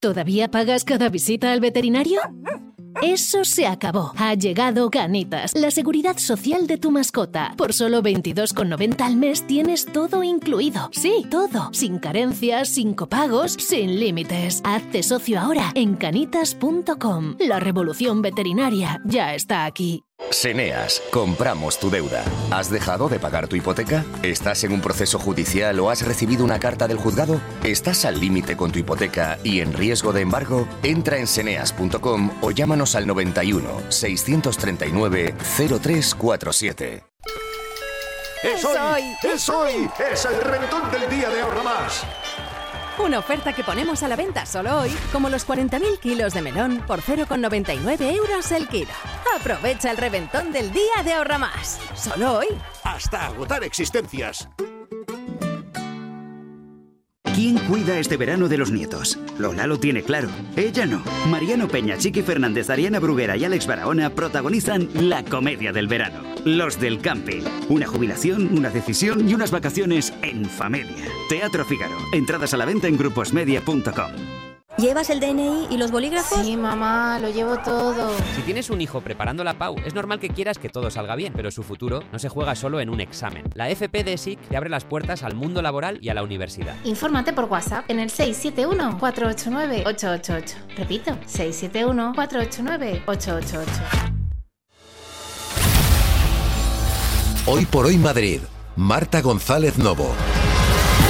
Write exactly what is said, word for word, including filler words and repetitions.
¿Todavía pagas cada visita al veterinario? Eso se acabó. Ha llegado Canitas, la seguridad social de tu mascota. Por solo veintidós con noventa al mes tienes todo incluido. Sí, todo. Sin carencias, sin copagos, sin límites. Hazte socio ahora en canitas punto com. La revolución veterinaria ya está aquí. Seneas, compramos tu deuda. ¿Has dejado de pagar tu hipoteca? ¿Estás en un proceso judicial o has recibido una carta del juzgado? ¿Estás al límite con tu hipoteca y en riesgo de embargo? Entra en seneas punto com o llámanos al noventa y uno, seiscientos treinta y nueve, cero tres cuarenta y siete. ¡Es hoy! ¡Es hoy! ¡Es el reventón del día de Ahorra Más! Una oferta que ponemos a la venta solo hoy, como los cuarenta mil kilos de melón por cero con noventa y nueve euros el kilo. Aprovecha el reventón del día de Ahorra Más. Solo hoy. Hasta agotar existencias. ¿Quién cuida este verano de los nietos? Lola lo tiene claro. Ella no. Mariano Peña, Chiqui Fernández, Ariana Bruguera y Alex Barahona protagonizan la comedia del verano. Los del camping. Una jubilación, una decisión y unas vacaciones en familia. Teatro Fígaro. Entradas a la venta en gruposmedia punto com. ¿Llevas el D N I y los bolígrafos? Sí, mamá, lo llevo todo. Si tienes un hijo preparando la P A U, es normal que quieras que todo salga bien, pero su futuro no se juega solo en un examen. La F P de E S I C te abre las puertas al mundo laboral y a la universidad. Infórmate por WhatsApp en el seis siete uno, cuatro ocho nueve, ocho ocho ocho. Repito, seis siete uno, cuatro ocho nueve, ocho ocho ocho. Hoy por hoy Madrid. Marta González Novo.